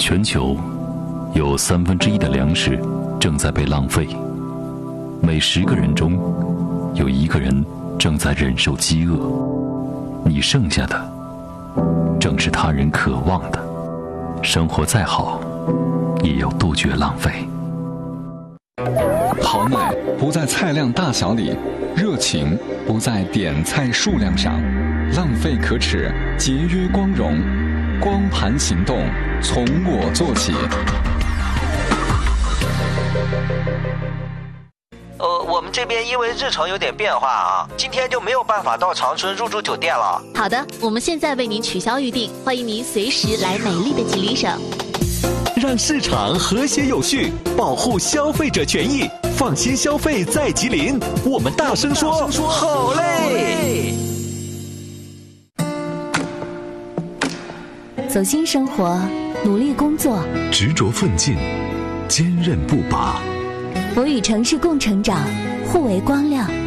全球有1/3的粮食正在被浪费，每10个人中有1个人正在忍受饥饿。你剩下的正是他人渴望的。生活再好，也要杜绝浪费。 好奶不在菜量大小里，热情不在点菜数量上，浪费可耻，节约光荣。光盘行动，从我做起。 我们这边因为日程有点变化啊，今天就没有办法到长春入住酒店了。 好的，我们现在为您取消预定，欢迎您随时来美丽的吉林省。 让市场和谐有序，保护消费者权益，放心消费在吉林。我们大声说，好嘞！ 走心生活，努力工作， 执着奋进，坚韧不拔。 我与城市共成长，互为光亮。